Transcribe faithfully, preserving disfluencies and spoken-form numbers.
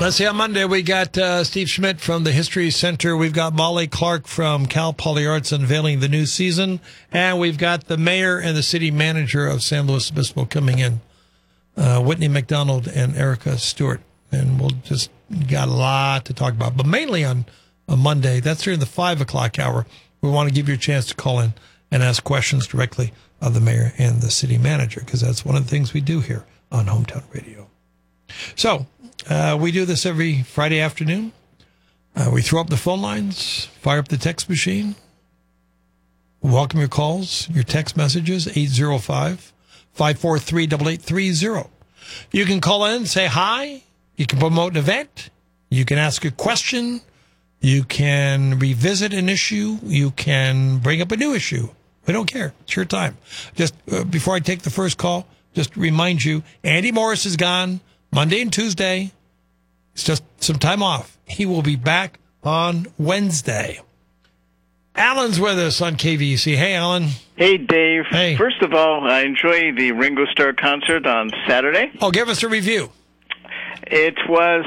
Let's see, on Monday we got uh, Steve Schmidt from the History Center. We've got Molly Clark from Cal Poly Arts unveiling the new season. And we've got the mayor and the city manager of San Luis Obispo coming in, uh, Whitney McDonald and Erica Stewart. And we'll just got a lot to talk about. But mainly on, on Monday, that's during the five o'clock hour. We want to give you a chance to call in and ask questions directly of the mayor and the city manager, because that's one of the things we do here on Hometown Radio. So uh, we do this every Friday afternoon. Uh, we throw up the phone lines, fire up the text machine. Welcome your calls, your text messages, eight zero five, five four three, eight eight three zero. You can call in, say hi. You can promote an event. You can ask a question. You can revisit an issue. You can bring up a new issue. We don't care. It's your time. Just uh, before I take the first call, just remind you, Andy Morris is gone Monday and Tuesday. It's just some time off. He will be back on Wednesday. Alan's with us on K V C. Hey, Alan. Hey, Dave. Hey. First of all, I enjoyed the Ringo Starr concert on Saturday. Oh, give us a review. It was